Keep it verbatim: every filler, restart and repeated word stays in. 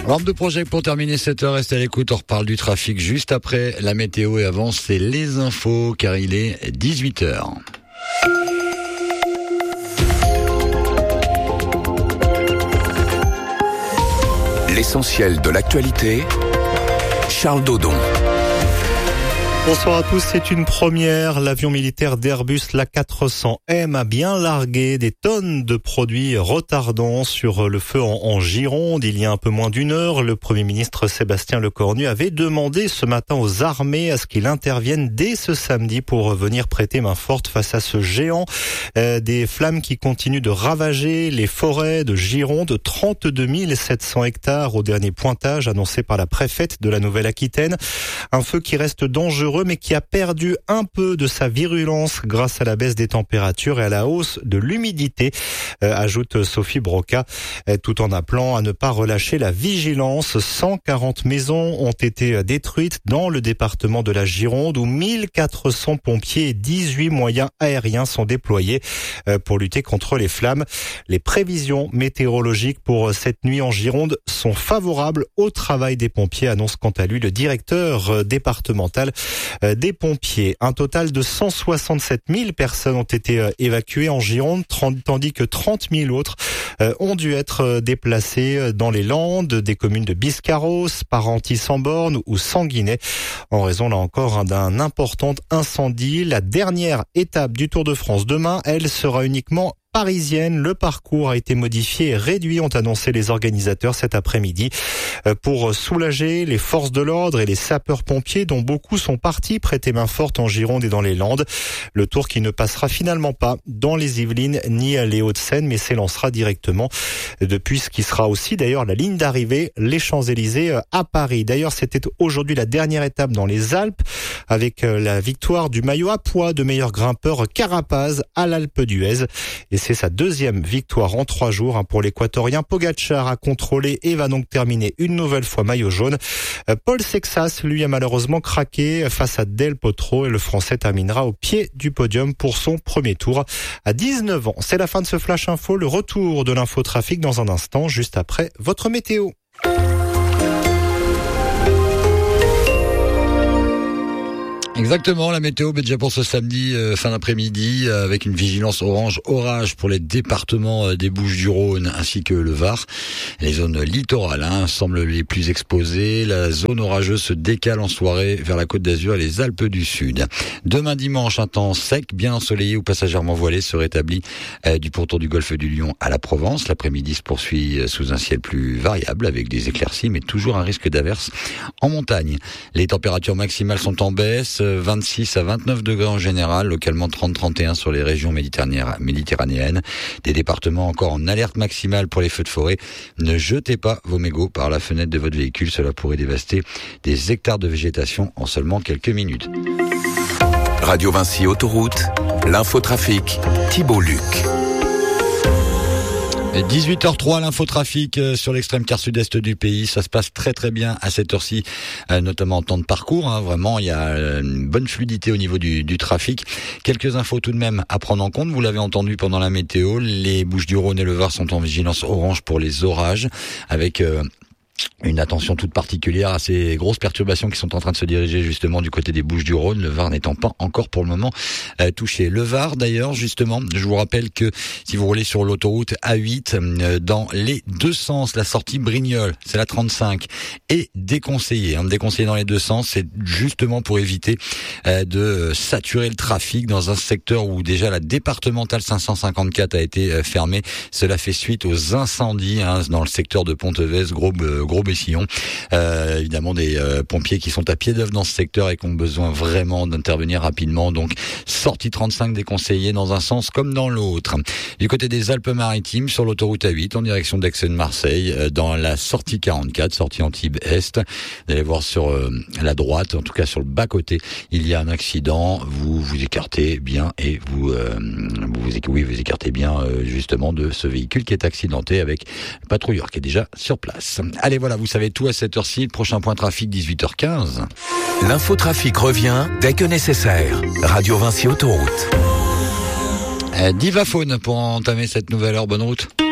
Lampe de projet pour terminer cette heure, restez à l'écoute, on reparle du trafic juste après la météo et avant c'est les infos car il est dix-huit heures. L'essentiel de l'actualité, Charles Dodon. Bonsoir à tous, c'est une première. L'avion militaire d'Airbus, l'A quatre cents M, a bien largué des tonnes de produits retardants sur le feu en, en Gironde. Il y a un peu moins d'une heure, le Premier ministre Sébastien Lecornu avait demandé ce matin aux armées à ce qu'il intervienne dès ce samedi pour venir prêter main forte face à ce géant. Euh, des flammes qui continuent de ravager les forêts de Gironde, trente-deux mille sept cents hectares au dernier pointage annoncé par la préfète de la Nouvelle-Aquitaine. Un feu qui reste dangereux mais qui a perdu un peu de sa virulence grâce à la baisse des températures et à la hausse de l'humidité, euh, ajoute Sophie Broca, euh, tout en appelant à ne pas relâcher la vigilance. cent quarante maisons ont été détruites dans le département de la Gironde où mille quatre cents pompiers et dix-huit moyens aériens sont déployés euh, pour lutter contre les flammes. Les prévisions météorologiques pour cette nuit en Gironde sont favorables au travail des pompiers, annonce quant à lui le directeur euh, départemental des pompiers. Un total de cent soixante-sept mille personnes ont été évacuées en Gironde, tandis que trente mille autres ont dû être déplacées dans les Landes, des communes de Biscarrosse, Parentis-en-Born ou Sanguinet, en raison là encore d'un important incendie. La dernière étape du Tour de France demain, elle sera uniquement parisienne. Le parcours a été modifié et réduit, ont annoncé les organisateurs cet après-midi, pour soulager les forces de l'ordre et les sapeurs-pompiers dont beaucoup sont partis prêter main forte en Gironde et dans les Landes. Le tour qui ne passera finalement pas dans les Yvelines ni les Hauts-de-Seine mais s'élancera directement depuis ce qui sera aussi d'ailleurs la ligne d'arrivée, les Champs-Élysées à Paris. D'ailleurs, c'était aujourd'hui la dernière étape dans les Alpes avec la victoire du maillot à pois de meilleur grimpeur Carapaz à l'Alpe d'Huez. Et c'est sa deuxième victoire en trois jours pour l'équatorien. Pogacar a contrôlé et va donc terminer une nouvelle fois maillot jaune. Paul Sexas, lui, a malheureusement craqué face à Del Potro et le Français terminera au pied du podium pour son premier tour à dix-neuf ans. C'est la fin de ce Flash Info. Le retour de l'infotrafic dans un instant, juste après votre météo. Exactement, la météo ben déjà pour ce samedi euh, fin d'après-midi euh, avec une vigilance orange orage pour les départements euh, des Bouches-du-Rhône ainsi que le Var. Les zones littorales hein, semblent les plus exposées. La zone orageuse se décale en soirée vers la Côte d'Azur et les Alpes du Sud. Demain dimanche, un temps sec, bien ensoleillé ou passagèrement voilé se rétablit euh, du pourtour du golfe du Lion à la Provence. L'après-midi se poursuit euh, sous un ciel plus variable avec des éclaircies mais toujours un risque d'averse en montagne. Les températures maximales sont en baisse. vingt-six à vingt-neuf degrés en général, localement trente à trente et un sur les régions méditerranéennes. Des départements encore en alerte maximale pour les feux de forêt. Ne jetez pas vos mégots par la fenêtre de votre véhicule, cela pourrait dévaster des hectares de végétation en seulement quelques minutes. Radio Vinci Autoroute, l'infotrafic, Thibault Luc. dix-huit heures trois, l'infotrafic sur l'extrême quart sud-est du pays. Ça se passe très très bien à cette heure-ci, notamment en temps de parcours. Hein. Vraiment, il y a une bonne fluidité au niveau du, du trafic. Quelques infos tout de même à prendre en compte. Vous l'avez entendu pendant la météo. Les Bouches-du-Rhône et le Var sont en vigilance orange pour les orages, avec euh, une attention toute particulière à ces grosses perturbations qui sont en train de se diriger justement du côté des Bouches-du-Rhône, le Var n'étant pas encore pour le moment euh, touché. Le Var d'ailleurs, justement, je vous rappelle que si vous roulez sur l'autoroute A huit, euh, dans les deux sens, la sortie Brignoles, c'est la trente-cinq, est déconseillée. Hein, déconseillée dans les deux sens, c'est justement pour éviter euh, de saturer le trafic dans un secteur où déjà la départementale cinq cent cinquante-quatre a été euh, fermée. Cela fait suite aux incendies hein, dans le secteur de Pontevès, gros euh, Gros Bessillon. Euh, évidemment des euh, pompiers qui sont à pied d'œuvre dans ce secteur et qui ont besoin vraiment d'intervenir rapidement. Donc sortie trente-cinq déconseillée dans un sens comme dans l'autre. Du côté des Alpes-Maritimes, sur l'autoroute A huit, en direction d'Aix-en-Marseille, euh, dans la sortie quarante-quatre, sortie Antibes-Est, vous allez voir sur euh, la droite, en tout cas sur le bas-côté, il y a un accident. Vous vous écartez bien et vous, euh, vous, vous, oui, vous écartez bien euh, justement de ce véhicule qui est accidenté avec le patrouilleur qui est déjà sur place. Allez, voilà, vous savez tout à cette heure-ci. Le prochain point trafic, dix-huit heures quinze. L'infotrafic revient dès que nécessaire. Radio Vinci Autoroute. Euh, Divaphone pour entamer cette nouvelle heure. Bonne route.